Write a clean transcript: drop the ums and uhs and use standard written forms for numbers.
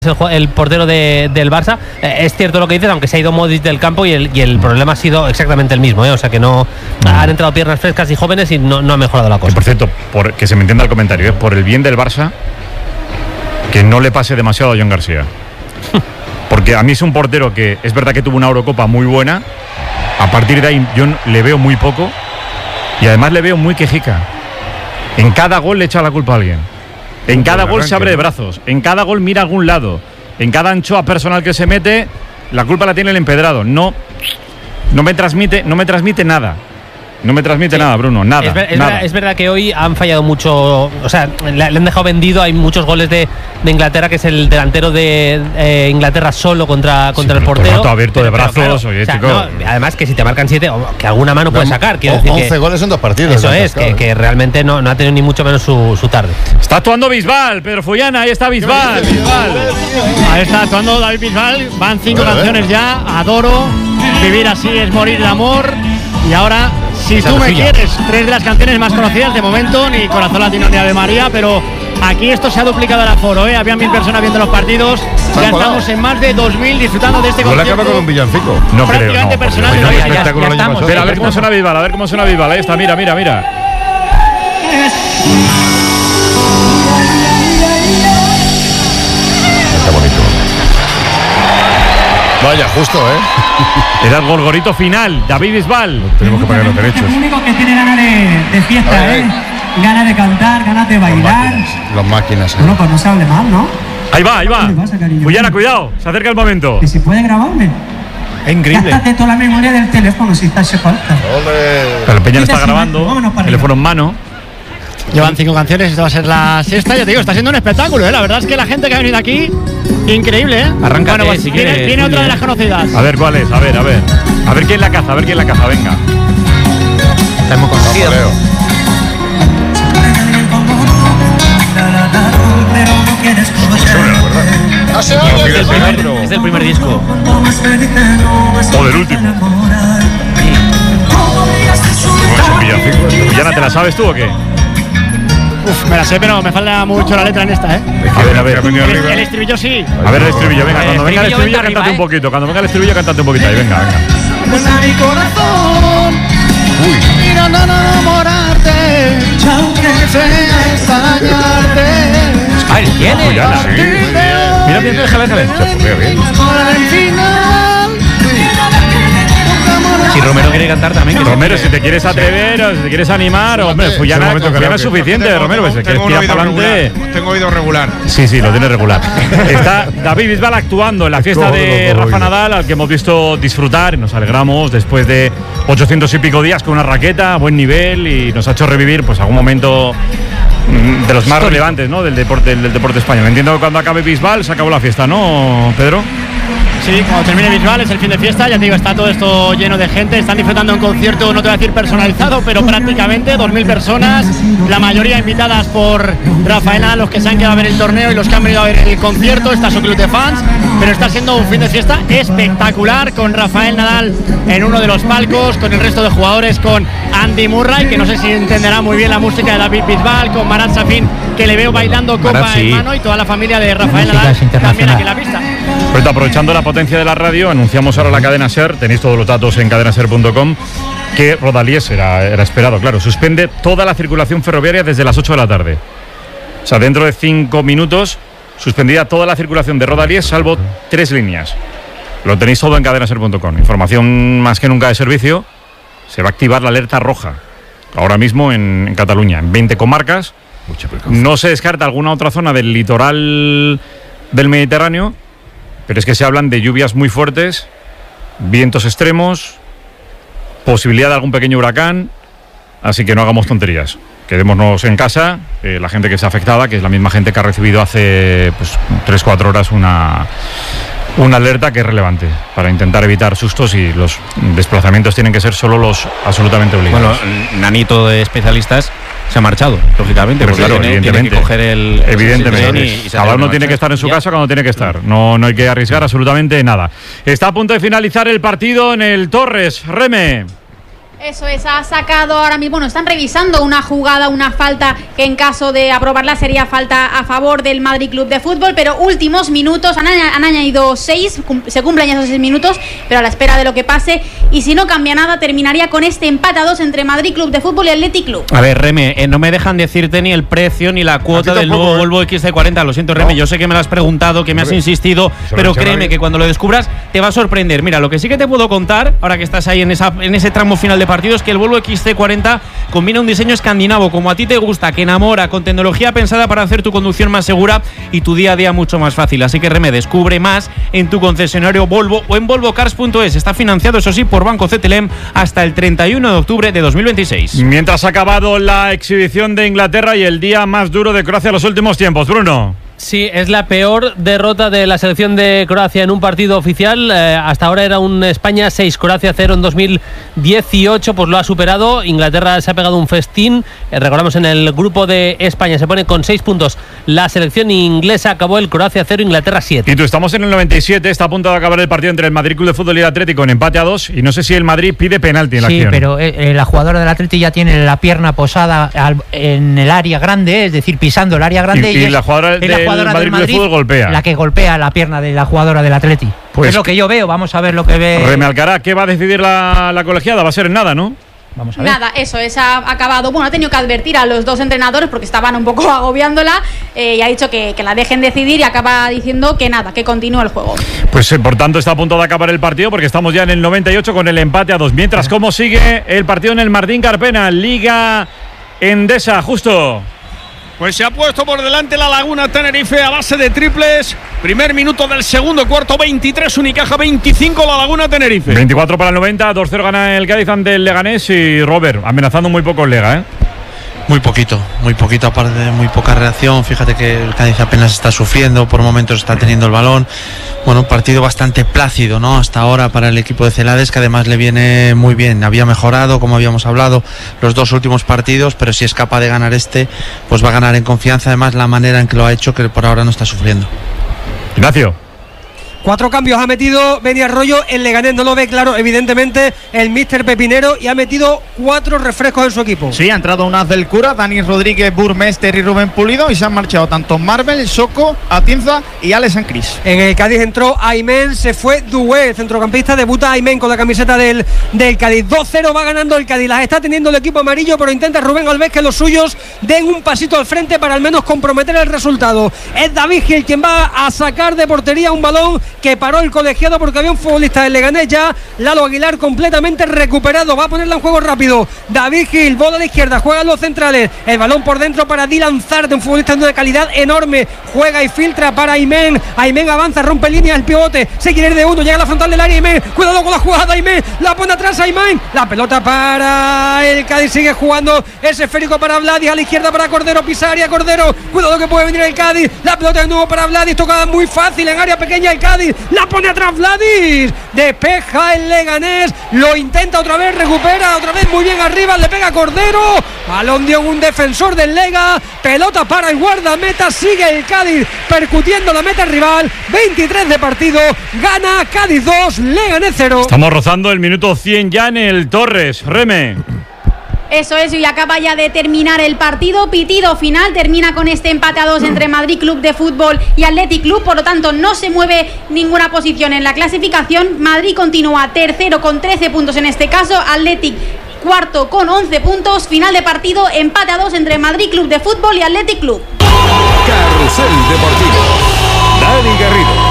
el portero del Barça. Es cierto lo que dices, aunque se ha ido Modric del campo y el problema ha sido exactamente el mismo, o sea que no han entrado piernas frescas y jóvenes y no ha mejorado la cosa. Y por cierto, que se me entienda el comentario, por el bien del Barça, que no le pase demasiado a John García. Porque a mí es un portero que es verdad que tuvo una Eurocopa muy buena. A partir de ahí yo le veo muy poco y además le veo muy quejica. En cada gol le echa la culpa a alguien. En cada gol se abre de brazos, en cada gol mira a algún lado, en cada anchoa personal que se mete, la culpa la tiene el empedrado. No me transmite nada. No me transmite nada, Bruno, nada. Es verdad que hoy han fallado mucho, o sea, le han dejado vendido. Hay muchos goles de Inglaterra, que es el delantero de Inglaterra solo contra el portero. Todo abierto de brazos, claro, oye, chico. No, además que si te marcan 7, que alguna mano puede sacar. Quiero decir 11 goles en 2 partidos. Eso es, que realmente no ha tenido ni mucho menos su tarde. Está actuando Bisbal, Pedro Fullana, ahí está Bisbal. Ahí está actuando David Bisbal. Van 5 canciones ya. Adoro, vivir así es morir de amor. Y ahora, si tú me quieres, 3 de las canciones más conocidas de momento, ni Corazón Latino ni Ave María, pero aquí esto se ha duplicado el aforo, Había 1000 personas viendo los partidos, ya estamos en más de 2000 disfrutando de este concierto. ¿No le acaba con un villancico? No prácticamente creo, personal. Pero a ver cómo suena Bisbal, ahí está, mira. Está bonito. Vaya, justo, Era el gorgorito final, David Bisbal. Tenemos que pagar los derechos. El único que tiene ganas de fiesta, ganas de cantar, ganas de bailar. Las máquinas. Bueno, pues no se hable mal, ¿no? Ahí va. ¿Qué le pasa, cariño? Fullana, cuidado, se acerca el momento. Que si puede grabarme. Es increíble. Gástate toda la memoria del teléfono si te hace falta. Pero el Peña lo está grabando, teléfono en mano. Llevan 5 canciones, esta va a ser la sexta. Ya te digo, está siendo un espectáculo, La verdad es que la gente que ha venido aquí, increíble, Arráncate, bueno, pues si viene otra de las conocidas. A ver cuál es, a ver. A ver quién la caza, venga. Estamos conseguidos. ¡No se oye! Es del primer disco. O del último. Fullana, ¿te la sabes tú o qué? Me la sé, pero me falta mucho la letra en esta, A ver. El estribillo sí. A ver el estribillo, venga. Cuando venga el estribillo, cántate un poquito. Ahí, venga. Mi corazón. Mirando a enamorarte, aunque sea extrañarte. Ay, ¿quién es? Fullana, sí. Mira, déjale. Si Romero quiere cantar también. Romero, si te quieres atrever o si te quieres animar, hombre, Fullana es suficiente, Romero, pues si quieres tirar para adelante. Tengo oído regular. Sí, lo tiene regular. Está David Bisbal actuando en la fiesta de Rafa Nadal, al que hemos visto disfrutar. Nos alegramos después de 800 y pico días con una raqueta a buen nivel y nos ha hecho revivir pues algún momento de los más relevantes, ¿no? del deporte español. Entiendo que cuando acabe Bisbal se acabó la fiesta, ¿no, Pedro? Sí, cuando termine Bisbal es el fin de fiesta, ya te digo, está todo esto lleno de gente, están disfrutando de un concierto, no te voy a decir personalizado, pero prácticamente 2000 personas, la mayoría invitadas por Rafael Nadal, los que se han quedado a ver el torneo y los que han venido a ver el concierto, está su club de fans, pero está siendo un fin de fiesta espectacular con Rafael Nadal en uno de los palcos, con el resto de jugadores, con Andy Murray, que no sé si entenderá muy bien la música de David Bisbal, con Marat Safin, que le veo bailando copa en mano, y toda la familia de Rafael Nadal también aquí en la pista. Pues aprovechando la potencia de la radio, anunciamos ahora la cadena SER, tenéis todos los datos en cadenaser.com, que Rodalies era esperado, claro, suspende toda la circulación ferroviaria desde las 8 de la tarde. O sea, dentro de 5 minutos suspendida toda la circulación de Rodalies, salvo 3 líneas. Lo tenéis todo en cadenaser.com. Información más que nunca de servicio. Se va a activar la alerta roja ahora mismo en Cataluña, en 20 comarcas. No se descarta alguna otra zona del litoral del Mediterráneo, pero es que se hablan de lluvias muy fuertes, vientos extremos, posibilidad de algún pequeño huracán, así que no hagamos tonterías. Quedémonos en casa, la gente que está afectada, que es la misma gente que ha recibido hace 3-4 horas una alerta que es relevante para intentar evitar sustos, y los desplazamientos tienen que ser solo los absolutamente obligados. Bueno, Nanito de especialistas se ha marchado, lógicamente, porque claro, evidentemente, tiene que coger el evidentemente. y Cada uno tiene que estar en su casa cuando tiene que estar. No hay que arriesgar absolutamente nada. Está a punto de finalizar el partido en el Torres. Reme. Eso es, ha sacado ahora mismo, bueno, están revisando una jugada, una falta que en caso de aprobarla sería falta a favor del Madrid Club de Fútbol, pero últimos minutos, han añadido 6, se cumplen ya esos 6 minutos, pero a la espera de lo que pase, y si no cambia nada, terminaría con este empate a 2 entre Madrid Club de Fútbol y Athletic Club. A ver, Reme, no me dejan decirte ni el precio ni la cuota del nuevo Volvo XC40, lo siento, Reme, yo sé que me lo has preguntado, que me has insistido, pero créeme que cuando lo descubras te va a sorprender. Mira, lo que sí que te puedo contar, ahora que estás ahí en ese tramo final de partido, es que el Volvo XC40 combina un diseño escandinavo como a ti te gusta, que enamora, con tecnología pensada para hacer tu conducción más segura y tu día a día mucho más fácil. Así que Reme, descubre más en tu concesionario Volvo o en volvocars.es. Está financiado, eso sí, por Banco CTLM hasta el 31 de octubre de 2026. Mientras ha acabado la exhibición de Inglaterra y el día más duro de Croacia en los últimos tiempos, Bruno. Sí, es la peor derrota de la selección de Croacia en un partido oficial. Hasta ahora era un España 6, Croacia 0 en 2018, pues lo ha superado. Inglaterra se ha pegado un festín. Recordamos, en el grupo de España se pone con 6 puntos. La selección inglesa acabó el Croacia 0, Inglaterra 7. Y tú, estamos en el 97, está a punto de acabar el partido entre el Madrid Club de Fútbol y el Atlético en empate a 2, y no sé si el Madrid pide penalti en la acción. Sí, pero la jugadora del Atlético ya tiene la pierna posada en el área grande, es decir, pisando el área grande. Y la jugadora del Madrid Club de Fútbol golpea. La que golpea la pierna de la jugadora del Atleti. Pues es lo que yo veo, vamos a ver lo que ve. Reme Alcaraz, ¿qué va a decidir la colegiada? Va a ser en nada, ¿no? Vamos a ver. Nada, eso es, ha acabado. Bueno, ha tenido que advertir a los dos entrenadores porque estaban un poco agobiándola, y ha dicho que la dejen decidir, y acaba diciendo que nada, que continúe el juego. Pues por tanto está a punto de acabar el partido porque estamos ya en el 98 con el empate a 2. Mientras, ¿cómo sigue el partido en el Martín Carpena? Liga Endesa, justo. Pues se ha puesto por delante la Laguna Tenerife a base de triples. Primer minuto del segundo cuarto, 23 Unicaja, 25 la Laguna Tenerife. 24 para el 90, 2-0 gana el Cádiz ante el Leganés, y Robert, amenazando muy poco el Lega, ¿eh? Muy poquito, aparte de muy poca reacción. Fíjate que el Cádiz apenas está sufriendo, por momentos está teniendo el balón. Bueno, un partido bastante plácido, ¿no? Hasta ahora para el equipo de Celades, que además le viene muy bien. Había mejorado, como habíamos hablado, los dos últimos partidos, pero si es capaz de ganar este, pues va a ganar en confianza. Además, la manera en que lo ha hecho, que por ahora no está sufriendo. Ignacio. 4 cambios ha metido Beni Arroyo. El Leganés no lo ve claro, evidentemente, el míster Pepinero, y ha metido 4 refrescos en su equipo. Sí, ha entrado un as del Cura, Dani Rodríguez, Burmester y Rubén Pulido, y se han marchado tanto Marvel, Soco, Atienza y Alex Sancris. En el Cádiz entró Aymen, se fue Dué, el centrocampista. Debuta Aymen con la camiseta del Cádiz. 2-0 va ganando el Cádiz. Las está teniendo el equipo amarillo, pero intenta Rubén Alves que los suyos den un pasito al frente para al menos comprometer el resultado. Es David Gil quien va a sacar de portería un balón que paró el colegiado porque había un futbolista del Leganés ya. Lalo Aguilar completamente recuperado, va a ponerla en juego rápido. David Gil, bola a la izquierda, juegan los centrales, el balón por dentro para Dylan Zarte, un futbolista de una calidad enorme, juega y filtra para Aymen. Aymen avanza, rompe línea, el pivote, se quiere ir de uno, llega a la frontal del área Aymen, cuidado con la jugada Aymen, la pone atrás Aymen, la pelota para el Cádiz, sigue jugando, es esférico para Vladis, a la izquierda para Cordero, pisa área Cordero, cuidado que puede venir el Cádiz, la pelota de nuevo para Vladis, tocada muy fácil en área pequeña el Cádiz, la pone atrás Vladis, despeja el Leganés, lo intenta otra vez, recupera otra vez muy bien arriba, le pega Cordero, balón dio un defensor del Lega, pelota para el guardameta, sigue el Cádiz percutiendo la meta rival, 23 de partido, gana Cádiz 2, Leganés 0. Estamos rozando el minuto 100 ya en el Torres. Reme. Eso es, y acaba ya de terminar el partido. Pitido final, termina con este empate a 2 entre Madrid Club de Fútbol y Athletic Club, por lo tanto no se mueve ninguna posición en la clasificación. Madrid continúa tercero con 13 puntos en este caso, Athletic cuarto con 11 puntos. Final de partido, empate a 2 entre Madrid Club de Fútbol y Athletic Club. Carrusel Deportivo. Dani Garrido.